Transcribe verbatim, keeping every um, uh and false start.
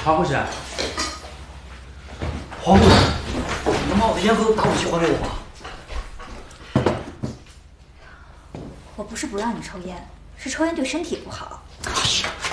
常护士，黄护士，你能把我的烟盒打火机还给我吗？ 我不是不让你抽烟，是抽烟对身体不好。 哎呀！